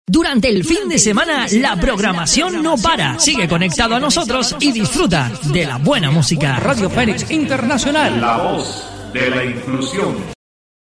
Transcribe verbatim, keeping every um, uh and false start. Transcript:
Durante el fin de semana, la programación no para. Sigue conectado a nosotros y disfruta de la buena música. Radio Fénix Internacional. La voz de la inclusión.